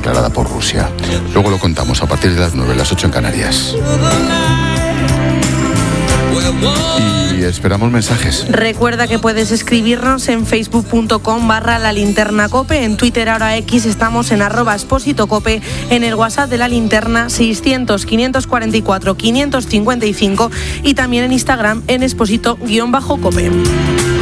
declarada por Rusia. Luego lo contamos a partir de las 9, las 8 en Canarias. Y esperamos mensajes. Recuerda que puedes escribirnos en facebook.com/lalinternacope, en Twitter, ahora X, estamos en @expósitocope, en el WhatsApp de La Linterna 600-544-555 y también en Instagram en expósito-cope.